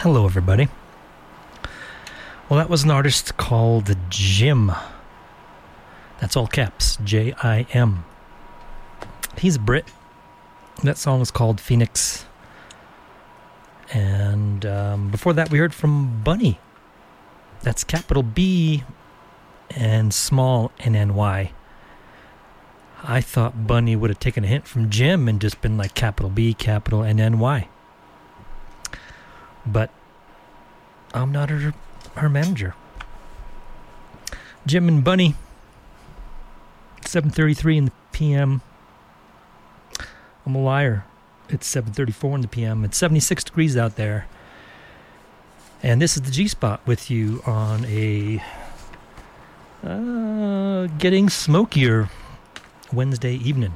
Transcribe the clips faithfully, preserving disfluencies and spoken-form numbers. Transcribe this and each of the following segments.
Hello, everybody. Well, that was an artist called Jim. That's all caps, J I M. He's a Brit. That song is called Phoenix. And um, before that, we heard from Bunny. That's capital B and small N N Y. I thought Bunny would have taken a hint from Jim and just been like capital B, capital N N Y. But I'm not her, her manager. Jim and Bunny, seven thirty-three in the p m. I'm a liar. It's seven thirty-four in the p m. It's seventy-six degrees out there. And this is the G-Spot with you on a uh, getting smokier Wednesday evening.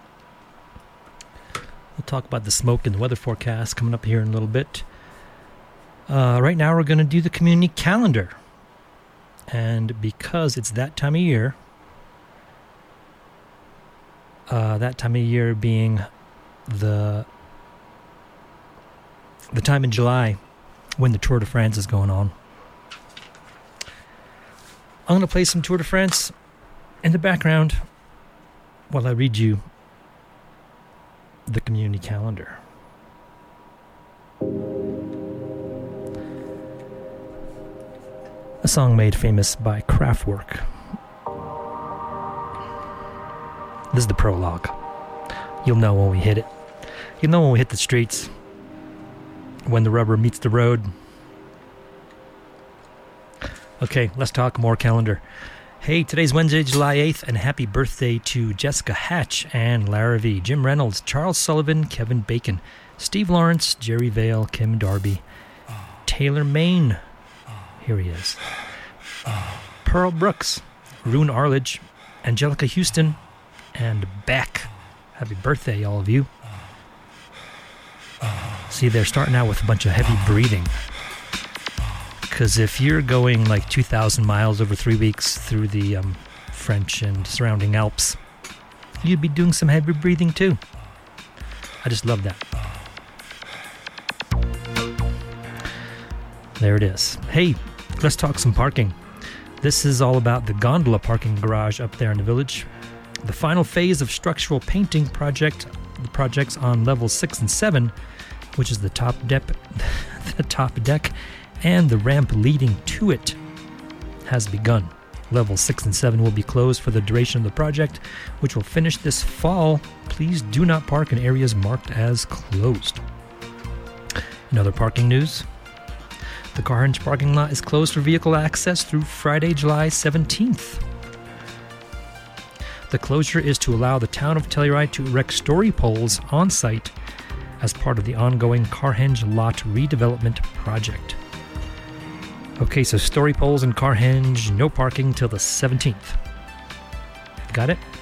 We'll talk about the smoke and the weather forecast coming up here in a little bit. Uh, right now we're going to do the community calendar. And because it's that time of year, uh, that time of year being the the time in July when the Tour de France is going on, I'm going to play some Tour de France in the background while I read you the community calendar. A song made famous by Kraftwerk. This is the prologue. You'll know when we hit it. You'll know when we hit the streets. When the rubber meets the road. Okay, let's talk more calendar. Hey, today's Wednesday, July eighth, and happy birthday to Jessica Hatch and Lara V, Jim Reynolds, Charles Sullivan, Kevin Bacon, Steve Lawrence, Jerry Vale, Kim Darby, Taylor Maine. Here he is. Pearl Brooks, Rune Arledge, Angelica Houston, and Beck. Happy birthday, all of you. See, they're starting out with a bunch of heavy breathing. Because if you're going like two thousand miles over three weeks through the um, French and surrounding Alps, you'd be doing some heavy breathing too. I just love that. There it is. Hey, let's talk some parking. This is all about the gondola parking garage up there in the village. The final phase of structural painting project, the projects on levels six and seven, which is the top deck, the top deck, and the ramp leading to it, has begun. Levels six and seven will be closed for the duration of the project, which will finish this fall. Please do not park in areas marked as closed. In other parking news, the Carhenge parking lot is closed for vehicle access through Friday, July seventeenth. The closure is to allow the town of Telluride to erect story poles on site as part of the ongoing Carhenge lot redevelopment project. Okay, so story poles in Carhenge, no parking till the seventeenth. Got it?